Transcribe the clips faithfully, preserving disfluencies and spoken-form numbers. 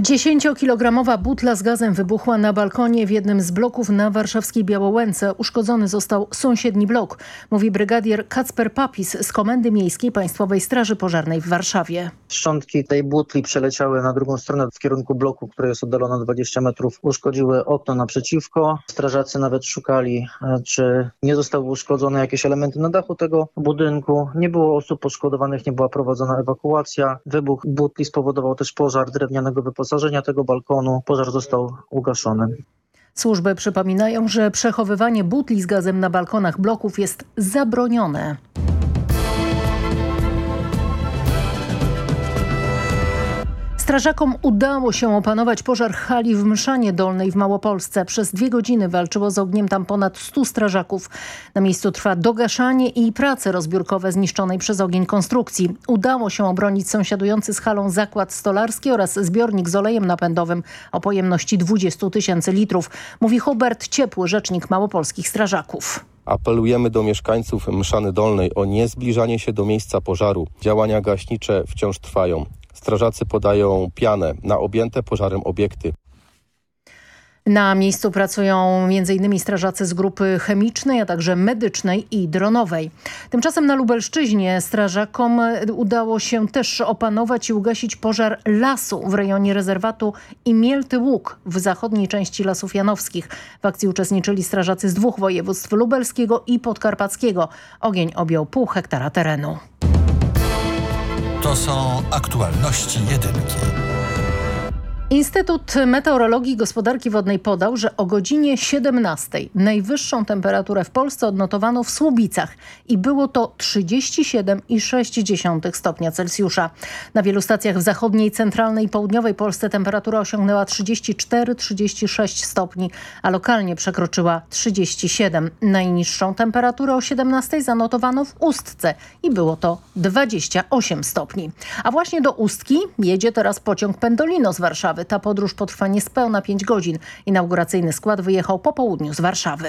Dziesięciokilogramowa butla z gazem wybuchła na balkonie w jednym z bloków na warszawskiej Białołęce. Uszkodzony został sąsiedni blok, mówi brygadier Kacper Papis z Komendy Miejskiej Państwowej Straży Pożarnej w Warszawie. Szczątki tej butli przeleciały na drugą stronę w kierunku bloku, który jest oddalony dwadzieścia metrów. Uszkodziły okno naprzeciwko. Strażacy nawet szukali, czy nie zostały uszkodzone jakieś elementy na dachu tego budynku. Nie było osób poszkodowanych, nie była prowadzona ewakuacja. Wybuch butli spowodował też pożar drewnianego wyposażenia tego balkonu. Pożar został ugaszony. Służby przypominają, że przechowywanie butli z gazem na balkonach bloków jest zabronione. Strażakom udało się opanować pożar hali w Mszanie Dolnej w Małopolsce. Przez dwie godziny walczyło z ogniem tam ponad stu strażaków. Na miejscu trwa dogaszanie i prace rozbiórkowe zniszczonej przez ogień konstrukcji. Udało się obronić sąsiadujący z halą zakład stolarski oraz zbiornik z olejem napędowym o pojemności dwudziestu tysięcy litrów, mówi Hubert Ciepły, rzecznik małopolskich strażaków. Apelujemy do mieszkańców Mszany Dolnej o niezbliżanie się do miejsca pożaru. Działania gaśnicze wciąż trwają. Strażacy podają pianę na objęte pożarem obiekty. Na miejscu pracują między innymi strażacy z grupy chemicznej, a także medycznej i dronowej. Tymczasem na Lubelszczyźnie strażakom udało się też opanować i ugasić pożar lasu w rejonie rezerwatu Imielty Łuk w zachodniej części Lasów Janowskich. W akcji uczestniczyli strażacy z dwóch województw: lubelskiego i podkarpackiego. Ogień objął pół hektara terenu. To są aktualności jedynki. Instytut Meteorologii i Gospodarki Wodnej podał, że o godzinie siedemnastej najwyższą temperaturę w Polsce odnotowano w Słubicach i było to trzydzieści siedem i sześć dziesiątych stopnia Celsjusza. Na wielu stacjach w zachodniej, centralnej i południowej Polsce temperatura osiągnęła trzydzieści cztery trzydzieści sześć stopni, a lokalnie przekroczyła trzydzieści siedem. Najniższą temperaturę o siedemnastej zanotowano w Ustce i było to dwadzieścia osiem stopni. A właśnie do Ustki jedzie teraz pociąg Pendolino z Warszawy. Ta podróż potrwa niespełna pięć godzin. Inauguracyjny skład wyjechał po południu z Warszawy.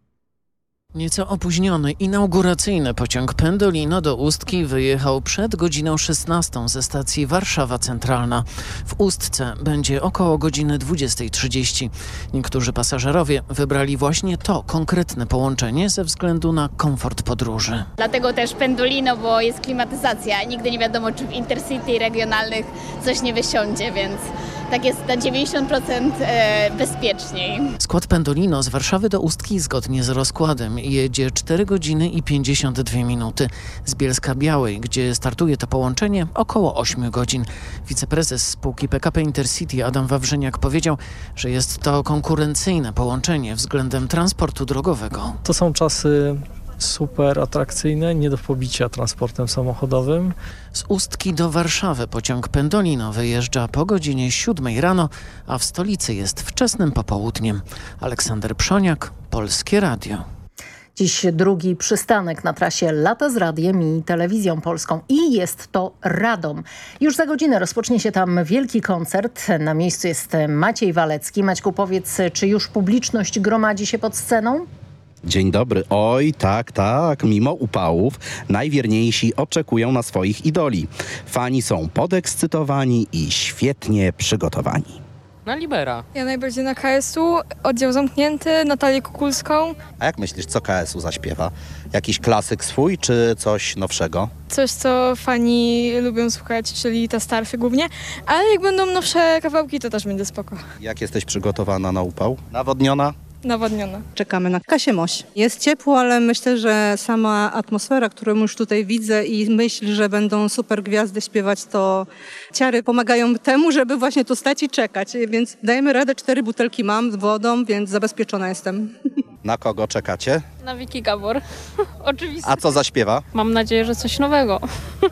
Nieco opóźniony inauguracyjny pociąg Pendolino do Ustki wyjechał przed godziną szesnastą ze stacji Warszawa Centralna. W Ustce będzie około godziny dwudziestej trzydzieści. Niektórzy pasażerowie wybrali właśnie to konkretne połączenie ze względu na komfort podróży. Dlatego też Pendolino, bo jest klimatyzacja. Nigdy nie wiadomo, czy w Intercity regionalnych coś nie wysiądzie, więc tak jest na dziewięćdziesiąt procent bezpieczniej. Skład Pendolino z Warszawy do Ustki zgodnie z rozkładem jedzie cztery godziny i pięćdziesiąt dwie minuty. Z Bielska-Białej, gdzie startuje to połączenie, około osiem godzin. Wiceprezes spółki P K P Intercity Adam Wawrzyniak powiedział, że jest to konkurencyjne połączenie względem transportu drogowego. To są czasy super atrakcyjne, nie do pobicia transportem samochodowym. Z Ustki do Warszawy pociąg Pendolino wyjeżdża po godzinie siódmej rano, a w stolicy jest wczesnym popołudniem. Aleksander Przoniak, Polskie Radio. Dziś drugi przystanek na trasie Lata z Radiem i Telewizją Polską i jest to Radom. Już za godzinę rozpocznie się tam wielki koncert. Na miejscu jest Maciej Walecki. Maćku, powiedz, czy już publiczność gromadzi się pod sceną? Dzień dobry. Oj, tak, tak. Mimo upałów najwierniejsi oczekują na swoich idoli. Fani są podekscytowani i świetnie przygotowani. Na Libera. Ja najbardziej na K S U, oddział zamknięty, Natalię Kukulską. A jak myślisz, co K S U zaśpiewa? Jakiś klasyk swój, czy coś nowszego? Coś, co fani lubią słuchać, czyli te starsze głównie. Ale jak będą nowsze kawałki, to też będzie spoko. Jak jesteś przygotowana na upał? Nawodniona? Nawodniona. Czekamy na Kasię Moś. Jest ciepło, ale myślę, że sama atmosfera, którą już tutaj widzę i myśl, że będą super gwiazdy śpiewać, to ciary pomagają temu, żeby właśnie tu stać i czekać. Więc dajemy radę, cztery butelki mam z wodą, więc zabezpieczona jestem. Na kogo czekacie? Na Wiki Gabor. Oczywiście. A co zaśpiewa? Mam nadzieję, że coś nowego.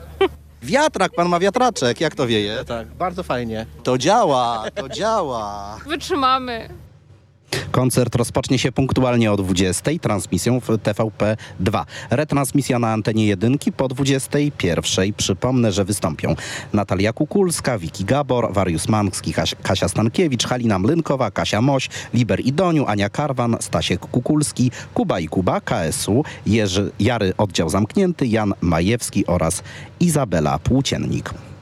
Wiatrak, pan ma wiatraczek. Jak to wieje? Tak, bardzo fajnie. To działa, to działa. Wytrzymamy. Koncert rozpocznie się punktualnie o dwudziestej transmisją w T V P dwa. Retransmisja na antenie jedynki po dwudziestej pierwszej. Przypomnę, że wystąpią Natalia Kukulska, Wiki Gabor, Wariusz Mański, Kasia Stankiewicz, Halina Mlynkowa, Kasia Moś, Liber i Doniu, Ania Karwan, Stasiek Kukulski, Kuba i Kuba, K S U, Jerzy Jary Oddział Zamknięty, Jan Majewski oraz Izabela Płóciennik.